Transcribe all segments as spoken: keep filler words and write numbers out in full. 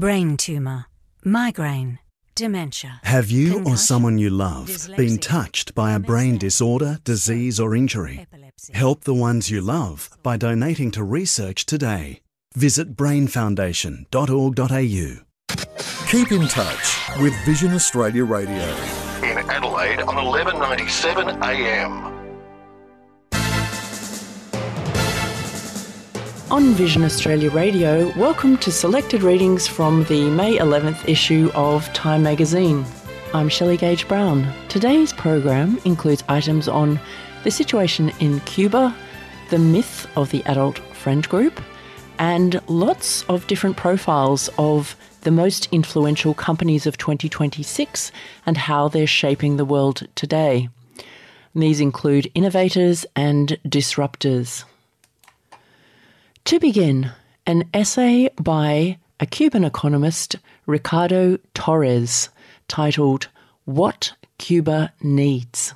brain tumour, migraine, dementia. Have you or concussion, someone you love been dyslexia, touched by a brain disorder, disease or injury? epilepsy. Help the ones you love by donating to research today. Visit brain foundation dot org dot a u. Keep in touch with Vision Australia Radio. In Adelaide on eleven ninety-seven A M. On Vision Australia Radio, welcome to selected readings from the May eleventh issue of Time magazine. I'm Shelley Gage Brown. Today's program includes items on the situation in Cuba, the myth of the adult friend group, and lots of different profiles of the most influential companies of twenty twenty-six and how they're shaping the world today. And these include innovators and disruptors. To begin, an essay by a Cuban economist, Ricardo Torres, titled What Cuba Needs.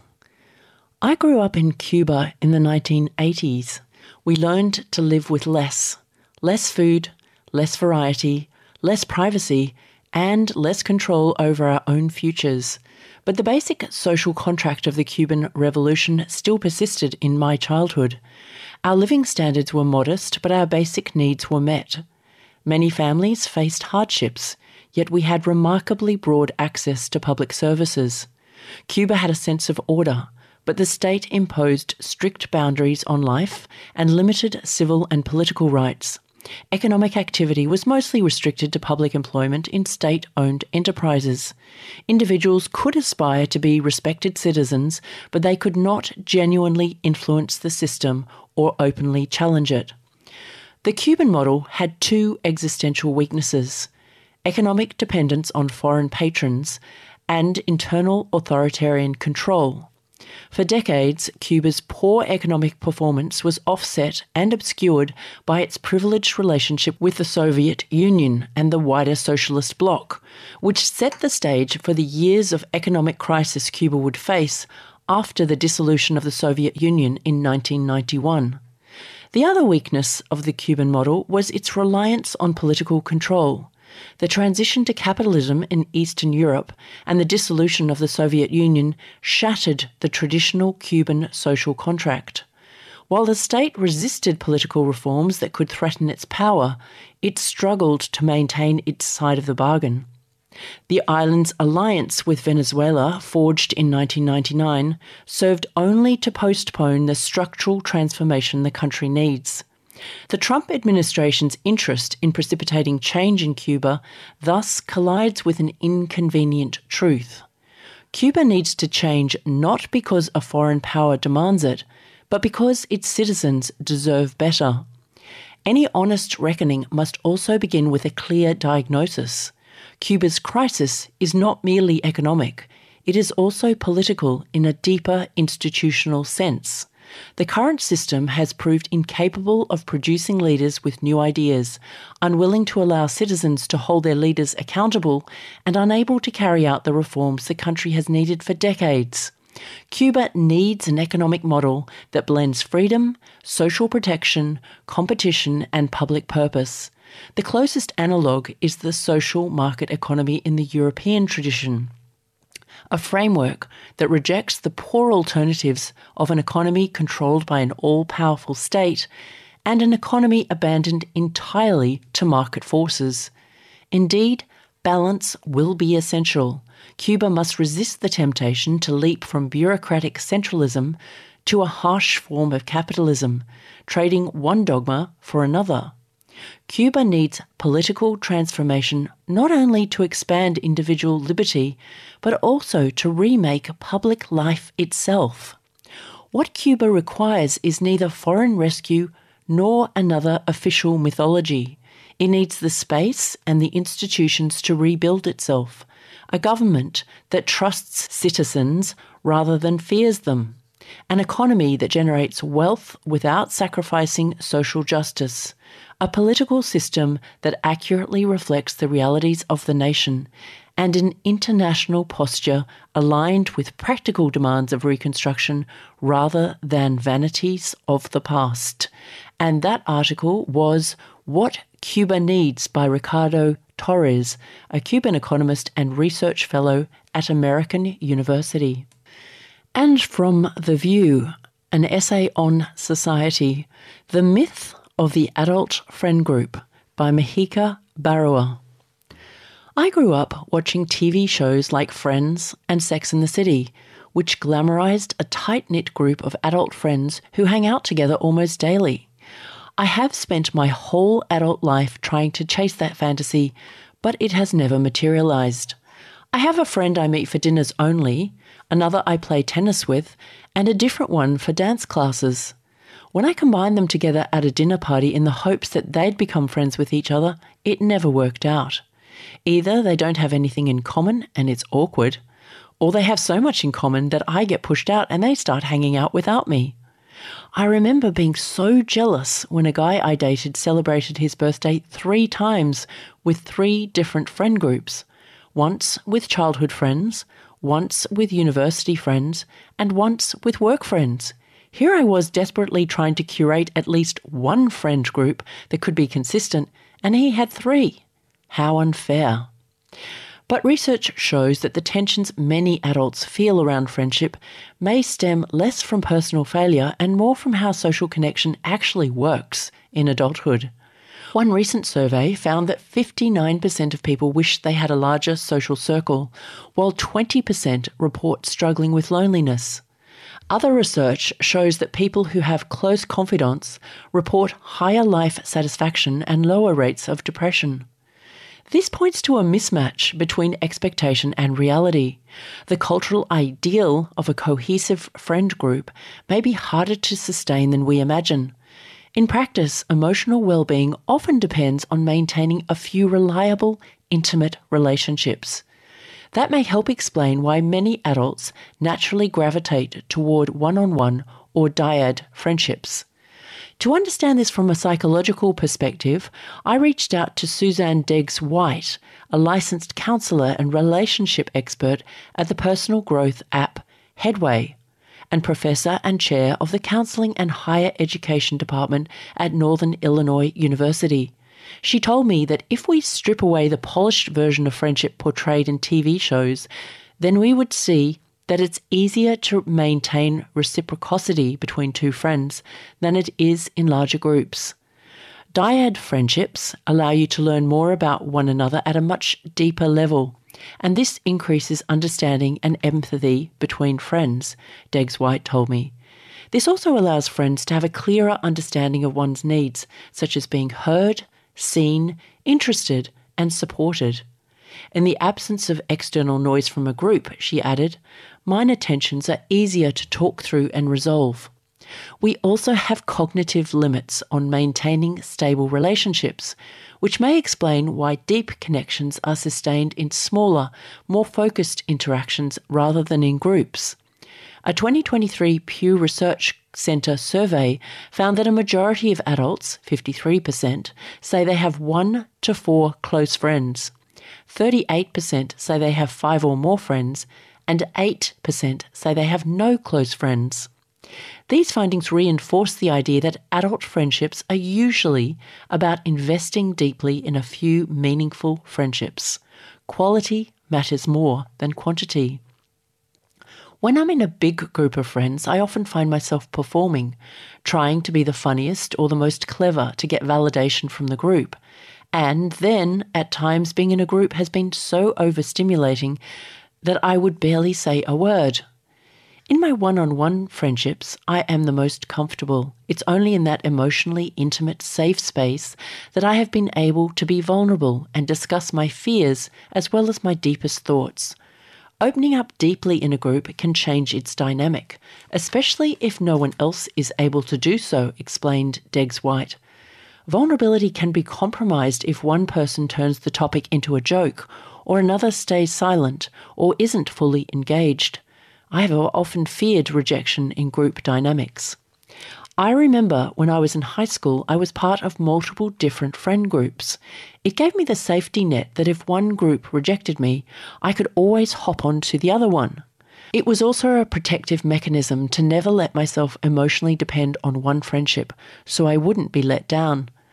I grew up in Cuba in the nineteen eighties. We learned to live with less. Less food, less variety, less privacy, and less control over our own futures. But the basic social contract of the Cuban Revolution still persisted in my childhood. Our living standards were modest, but our basic needs were met. Many families faced hardships, yet we had remarkably broad access to public services. Cuba had a sense of order, but the state imposed strict boundaries on life and limited civil and political rights. Economic activity was mostly restricted to public employment in state-owned enterprises. Individuals could aspire to be respected citizens, but they could not genuinely influence the system or openly challenge it. The Cuban model had two existential weaknesses: economic dependence on foreign patrons and internal authoritarian control. For decades, Cuba's poor economic performance was offset and obscured by its privileged relationship with the Soviet Union and the wider socialist bloc, which set the stage for the years of economic crisis Cuba would face after the dissolution of the Soviet Union in nineteen ninety-one. The other weakness of the Cuban model was its reliance on political control. The transition to capitalism in Eastern Europe and the dissolution of the Soviet Union shattered the traditional Cuban social contract. While the state resisted political reforms that could threaten its power, it struggled to maintain its side of the bargain. The island's alliance with Venezuela, forged in nineteen ninety-nine, served only to postpone the structural transformation the country needs. The Trump administration's interest in precipitating change in Cuba thus collides with an inconvenient truth. Cuba needs to change not because a foreign power demands it, but because its citizens deserve better. Any honest reckoning must also begin with a clear diagnosis. Cuba's crisis is not merely economic, it is also political in a deeper institutional sense. The current system has proved incapable of producing leaders with new ideas, unwilling to allow citizens to hold their leaders accountable, and unable to carry out the reforms the country has needed for decades. Cuba needs an economic model that blends freedom, social protection, competition, and public purpose. The closest analogue is the social market economy in the European tradition, a framework that rejects the poor alternatives of an economy controlled by an all-powerful state and an economy abandoned entirely to market forces. Indeed, balance will be essential. Cuba must resist the temptation to leap from bureaucratic centralism to a harsh form of capitalism, trading one dogma for another. Cuba needs political transformation not only to expand individual liberty, but also to remake public life itself. What Cuba requires is neither foreign rescue nor another official mythology. It needs the space and the institutions to rebuild itself, a government that trusts citizens rather than fears them, an economy that generates wealth without sacrificing social justice, a political system that accurately reflects the realities of the nation, and an international posture aligned with practical demands of reconstruction rather than vanities of the past. And that article was What Cuba Needs by Ricardo Torres, a Cuban economist and research fellow at American University. And from The View, an essay on society, The Myth of the Adult Friend Group by Mahika Barua. I grew up watching T V shows like Friends and Sex and the City, which glamorized a tight-knit group of adult friends who hang out together almost daily. I have spent my whole adult life trying to chase that fantasy, but it has never materialized. I have a friend I meet for dinners only, another I play tennis with, and a different one for dance classes. When I combined them together at a dinner party in the hopes that they'd become friends with each other, it never worked out. Either they don't have anything in common and it's awkward, or they have so much in common that I get pushed out and they start hanging out without me. I remember being so jealous when a guy I dated celebrated his birthday three times with three different friend groups. Once with childhood friends, once with university friends, and once with work friends. Here I was desperately trying to curate at least one friend group that could be consistent, and he had three. How unfair. But research shows that the tensions many adults feel around friendship may stem less from personal failure and more from how social connection actually works in adulthood. One recent survey found that fifty-nine percent of people wish they had a larger social circle, while twenty percent report struggling with loneliness. Other research shows that people who have close confidants report higher life satisfaction and lower rates of depression. This points to a mismatch between expectation and reality. The cultural ideal of a cohesive friend group may be harder to sustain than we imagine. In practice, emotional well-being often depends on maintaining a few reliable, intimate relationships. That may help explain why many adults naturally gravitate toward one-on-one or dyad friendships. To understand this from a psychological perspective, I reached out to Suzanne Deggs-White, a licensed counsellor and relationship expert at the personal growth app Headway, and professor and chair of the Counselling and Higher Education Department at Northern Illinois University. She told me that if we strip away the polished version of friendship portrayed in T V shows, then we would see that it's easier to maintain reciprocity between two friends than it is in larger groups. Dyad friendships allow you to learn more about one another at a much deeper level, and this increases understanding and empathy between friends, Deggs-White told me. This also allows friends to have a clearer understanding of one's needs, such as being heard, seen, interested, and supported. In the absence of external noise from a group, she added, minor tensions are easier to talk through and resolve. We also have cognitive limits on maintaining stable relationships, which may explain why deep connections are sustained in smaller, more focused interactions rather than in groups. A twenty twenty-three Pew Research Centre survey found that a majority of adults, fifty-three percent, say they have one to four close friends. thirty-eight percent say they have five or more friends, and eight percent say they have no close friends. These findings reinforce the idea that adult friendships are usually about investing deeply in a few meaningful friendships. Quality matters more than quantity. When I'm in a big group of friends, I often find myself performing, trying to be the funniest or the most clever to get validation from the group. And then, at times, being in a group has been so overstimulating that I would barely say a word. In my one-on-one friendships, I am the most comfortable. It's only in that emotionally intimate, safe space that I have been able to be vulnerable and discuss my fears as well as my deepest thoughts. Opening up deeply in a group can change its dynamic, especially if no one else is able to do so, explained Deggs-White. Vulnerability can be compromised if one person turns the topic into a joke, or another stays silent, or isn't fully engaged. I have often feared rejection in group dynamics. I remember when I was in high school, I was part of multiple different friend groups. It gave me the safety net that if one group rejected me, I could always hop on to the other one. It was also a protective mechanism to never let myself emotionally depend on one friendship, so I wouldn't be let down.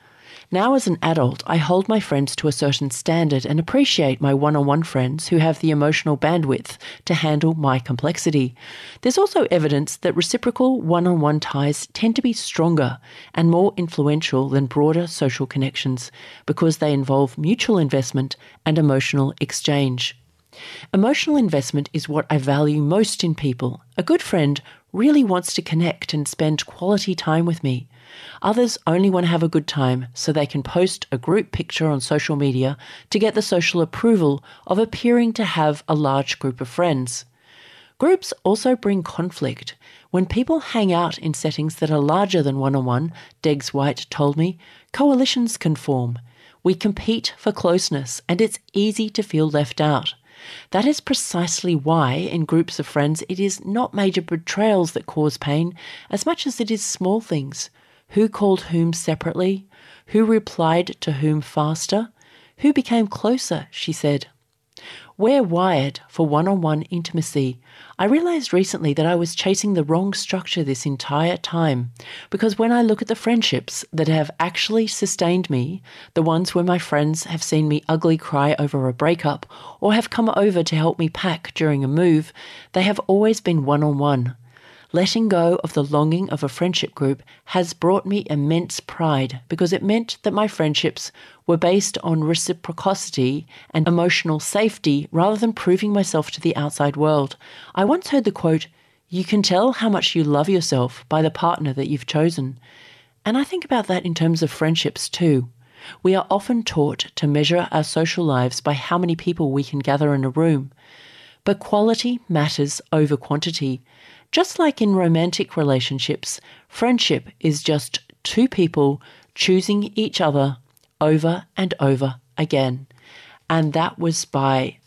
Now as an adult, I hold my friends to a certain standard and appreciate my one-on-one friends who have the emotional bandwidth to handle my complexity. There's also evidence that reciprocal one-on-one ties tend to be stronger and more influential than broader social connections because they involve mutual investment and emotional exchange. Emotional investment is what I value most in people. A good friend really wants to connect and spend quality time with me. Others only want to have a good time so they can post a group picture on social media to get the social approval of appearing to have a large group of friends. Groups also bring conflict. When people hang out in settings that are larger than one-on-one, Deggs White told me, coalitions can form. We compete for closeness and it's easy to feel left out. That is precisely why, in groups of friends, it is not major betrayals that cause pain as much as it is small things. Who called whom separately? Who replied to whom faster? Who became closer, she said. We're wired for one-on-one intimacy. I realised recently that I was chasing the wrong structure this entire time, because when I look at the friendships that have actually sustained me, the ones where my friends have seen me ugly cry over a breakup or have come over to help me pack during a move, they have always been one-on-one. Letting go of the longing of a friendship group has brought me immense pride because it meant that my friendships were based on reciprocity and emotional safety rather than proving myself to the outside world. I once heard the quote, "You can tell how much you love yourself by the partner that you've chosen." And I think about that in terms of friendships too. We are often taught to measure our social lives by how many people we can gather in a room. But quality matters over quantity. Just like in romantic relationships, friendship is just two people choosing each other over and over again. And that was by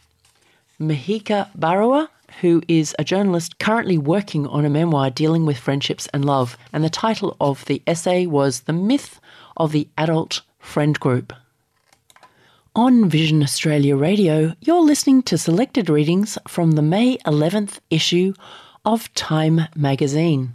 Mihika Barua, who is a journalist currently working on a memoir dealing with friendships and love. And the title of the essay was The Myth of the Adult Friend Group. On Vision Australia Radio, you're listening to selected readings from the May eleventh issue of Time magazine.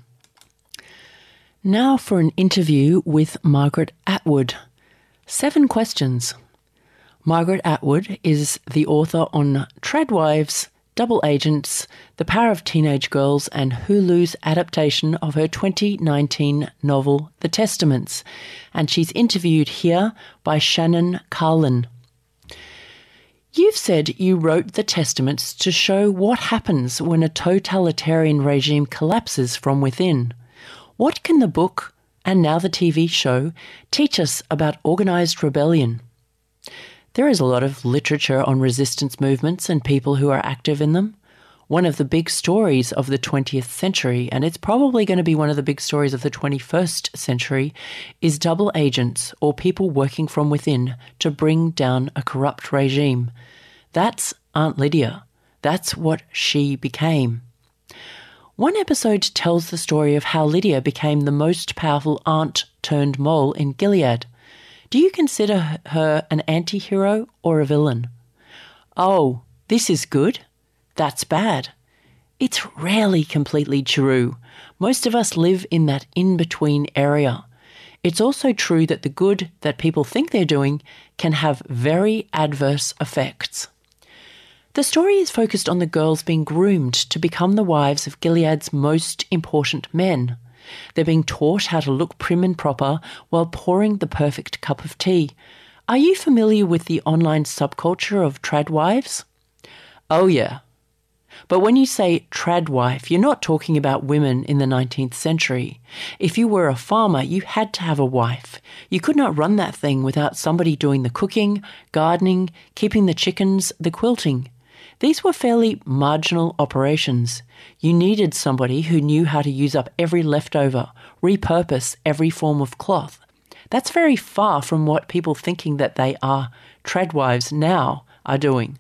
Now for an interview with Margaret Atwood. Seven questions. Margaret Atwood is the author on Tradwives, Double Agents, The Power of Teenage Girls, and Hulu's adaptation of her twenty nineteen novel The Testaments, and she's interviewed here by Shannon Carlin. You've said you wrote The Testaments to show what happens when a totalitarian regime collapses from within. What can the book, and now the T V show, teach us about organised rebellion? There is a lot of literature on resistance movements and people who are active in them. One of the big stories of the twentieth century, and it's probably going to be one of the big stories of the twenty-first century, is double agents, or people working from within to bring down a corrupt regime. That's Aunt Lydia. That's what she became. One episode tells the story of how Lydia became the most powerful aunt turned mole in Gilead. Do you consider her an anti-hero or a villain? Oh, this is good? That's bad. It's rarely completely true. Most of us live in that in-between area. It's also true that the good that people think they're doing can have very adverse effects. The story is focused on the girls being groomed to become the wives of Gilead's most important men. They're being taught how to look prim and proper while pouring the perfect cup of tea. Are you familiar with the online subculture of tradwives? Oh yeah. But when you say tradwife, you're not talking about women in the nineteenth century. If you were a farmer, you had to have a wife. You could not run that thing without somebody doing the cooking, gardening, keeping the chickens, the quilting. These were fairly marginal operations. You needed somebody who knew how to use up every leftover, repurpose every form of cloth. That's very far from what people thinking that they are tradwives now are doing.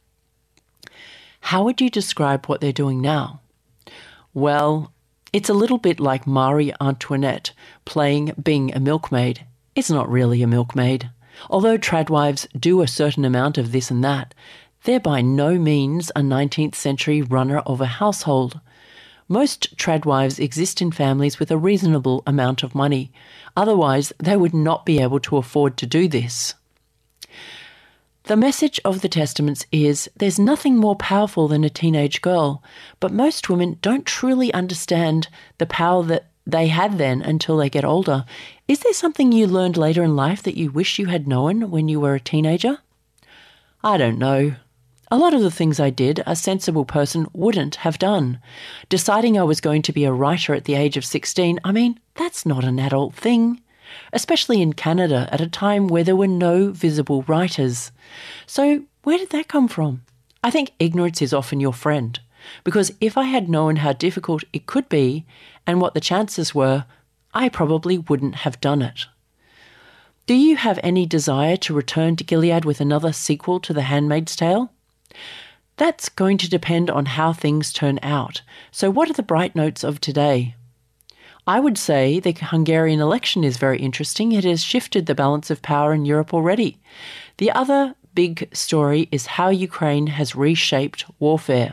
How would you describe what they're doing now? Well, it's a little bit like Marie Antoinette playing being a milkmaid. It's not really a milkmaid. Although tradwives do a certain amount of this and that, they're by no means a nineteenth century runner of a household. Most tradwives exist in families with a reasonable amount of money. Otherwise, they would not be able to afford to do this. The message of the Testaments is there's nothing more powerful than a teenage girl, but most women don't truly understand the power that they had then until they get older. Is there something you learned later in life that you wish you had known when you were a teenager? I don't know. A lot of the things I did, a sensible person wouldn't have done. Deciding I was going to be a writer at the age of sixteen, I mean, that's not an adult thing. Especially in Canada at a time where there were no visible writers. So where did that come from? I think ignorance is often your friend, because if I had known how difficult it could be and what the chances were, I probably wouldn't have done it. Do you have any desire to return to Gilead with another sequel to The Handmaid's Tale? That's going to depend on how things turn out. So what are the bright notes of today? I would say the Hungarian election is very interesting. It has shifted the balance of power in Europe already. The other big story is how Ukraine has reshaped warfare.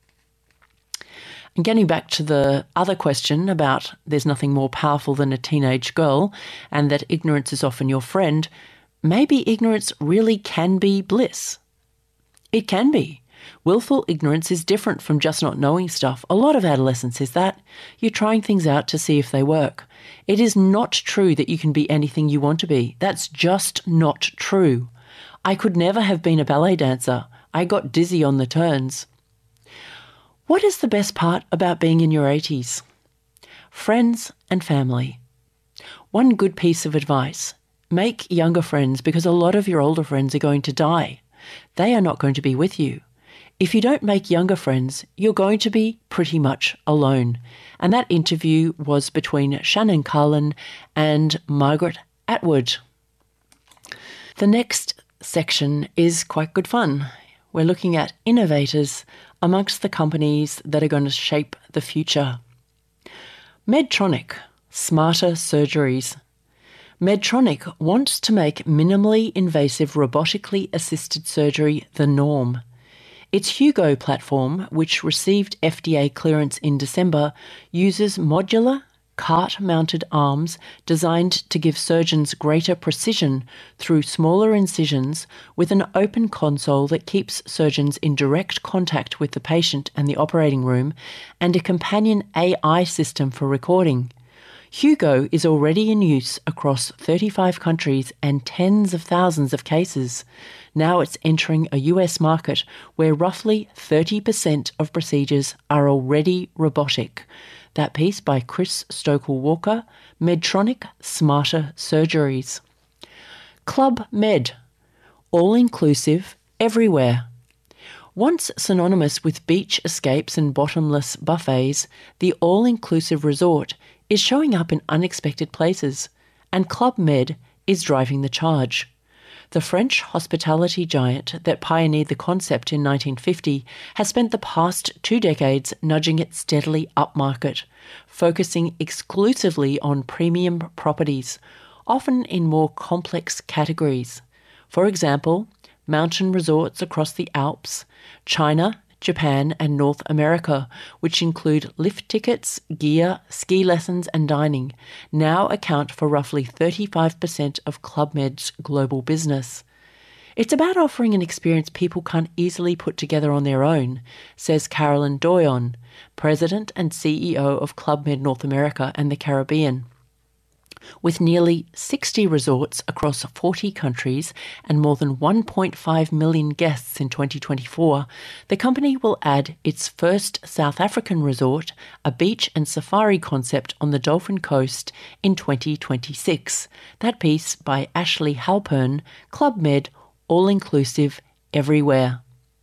And getting back to the other question about there's nothing more powerful than a teenage girl and that ignorance is often your friend, maybe ignorance really can be bliss. It can be. Willful ignorance is different from just not knowing stuff. A lot of adolescence is that. You're trying things out to see if they work. It is not true that you can be anything you want to be. That's just not true. I could never have been a ballet dancer. I got dizzy on the turns. What is the best part about being in your eighties? Friends and family. One good piece of advice. Make younger friends because a lot of your older friends are going to die. They are not going to be with you. If you don't make younger friends, you're going to be pretty much alone. And that interview was between Shannon Carlin and Margaret Atwood. The next section is quite good fun. We're looking at innovators amongst the companies that are going to shape the future. Medtronic, smarter surgeries. Medtronic wants to make minimally invasive robotically assisted surgery the norm. Its Hugo platform, which received F D A clearance in December, uses modular, cart-mounted arms designed to give surgeons greater precision through smaller incisions with an open console that keeps surgeons in direct contact with the patient and the operating room, and a companion A I system for recording. Hugo is already in use across thirty-five countries and tens of thousands of cases. Now it's entering a U S market where roughly thirty percent of procedures are already robotic. That piece by Chris Stokel-Walker, Medtronic Smarter Surgeries. Club Med, all-inclusive, everywhere. Once synonymous with beach escapes and bottomless buffets, the all-inclusive resort is showing up in unexpected places, and Club Med is driving the charge. The French hospitality giant that pioneered the concept in nineteen fifty has spent the past two decades nudging it steadily upmarket, focusing exclusively on premium properties, often in more complex categories. For example, mountain resorts across the Alps, China, Japan and North America, which include lift tickets, gear, ski lessons and dining, now account for roughly thirty-five percent of Club Med's global business. It's about offering an experience people can't easily put together on their own, says Carolyn Doyon, President and C E O of Club Med North America and the Caribbean. With nearly sixty resorts across forty countries and more than one point five million guests in twenty twenty-four, the company will add its first South African resort, a beach and safari concept on the Dolphin Coast, in twenty twenty-six. That piece by Ashley Halpern, Club Med, all-inclusive, everywhere.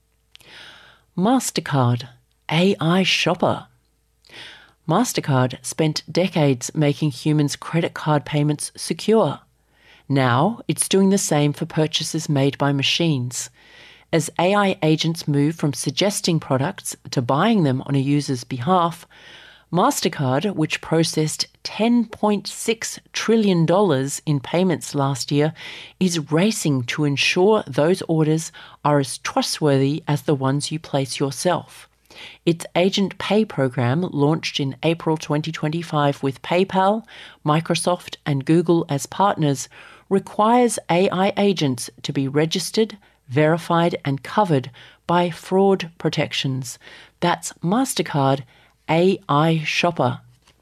MasterCard, A I shopper. MasterCard spent decades making humans' credit card payments secure. Now it's doing the same for purchases made by machines. As A I agents move from suggesting products to buying them on a user's behalf, MasterCard, which processed ten point six trillion dollars in payments last year, is racing to ensure those orders are as trustworthy as the ones you place yourself. Its Agent Pay program, launched in April twenty twenty-five with PayPal, Microsoft, and Google as partners, requires A I agents to be registered, verified, and covered by fraud protections. That's MasterCard A I Shopper.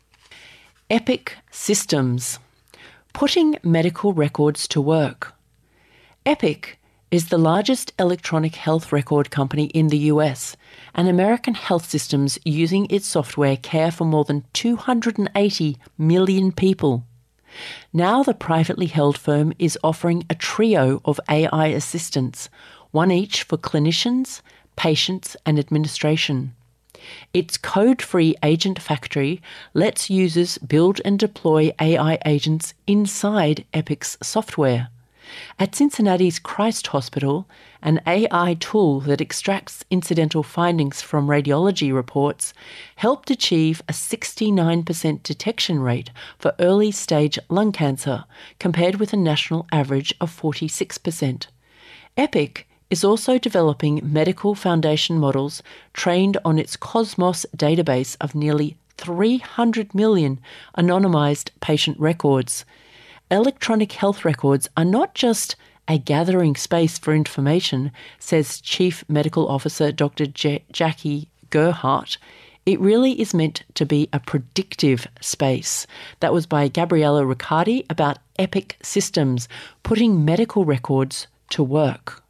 Epic Systems. Putting medical records to work. Epic is the largest electronic health record company in the U S, and American health systems using its software care for more than two hundred eighty million people. Now the privately held firm is offering a trio of A I assistants, one each for clinicians, patients, and administration. Its code-free agent factory lets users build and deploy A I agents inside Epic's software. At Cincinnati's Christ Hospital, an A I tool that extracts incidental findings from radiology reports helped achieve a sixty-nine percent detection rate for early-stage lung cancer, compared with a national average of forty-six percent. Epic is also developing medical foundation models trained on its Cosmos database of nearly three hundred million anonymized patient records. Electronic health records are not just a gathering space for information, says Chief Medical Officer Doctor J- Jackie Gerhardt. It really is meant to be a predictive space. That was by Gabriella Riccardi about Epic Systems, putting medical records to work.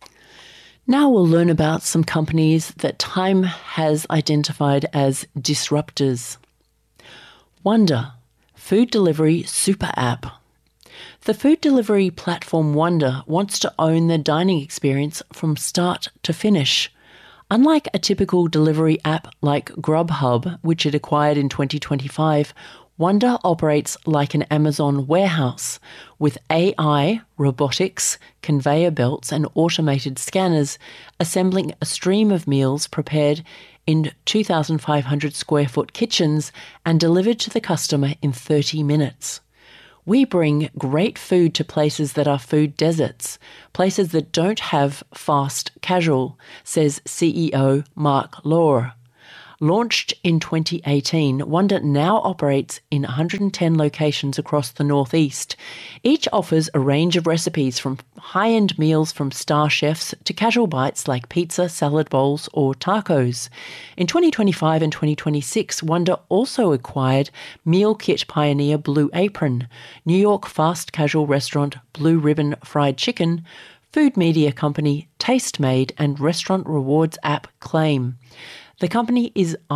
Now we'll learn about some companies that Time has identified as disruptors. Wonder, food delivery super app. The food delivery platform Wonder wants to own the dining experience from start to finish. Unlike a typical delivery app like Grubhub, which it acquired in twenty twenty-five, Wonder operates like an Amazon warehouse, with A I, robotics, conveyor belts, and automated scanners assembling a stream of meals prepared in two thousand five hundred square foot kitchens and delivered to the customer in thirty minutes. We bring great food to places that are food deserts, places that don't have fast casual, says C E O Mark Lohr. Launched in twenty eighteen, Wonder now operates in one hundred ten locations across the Northeast. Each offers a range of recipes from high-end meals from star chefs to casual bites like pizza, salad bowls, or tacos. In twenty twenty-five and twenty twenty-six, Wonder also acquired meal kit pioneer Blue Apron, New York fast casual restaurant Blue Ribbon Fried Chicken, food media company Tastemade, and restaurant rewards app Claim. The company is